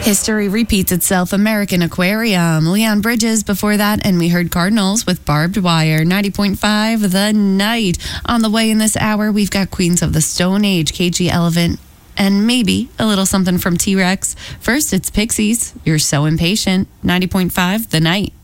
History repeats itself. American Aquarium, Leon Bridges before that, and we heard Cardinals with Barbed Wire. 90.5 The Night. On the way in this hour, we've got Queens of the Stone Age, KG Elephant, and maybe a little something from T-Rex. First, it's Pixies. You're So Impatient. 90.5 The Night.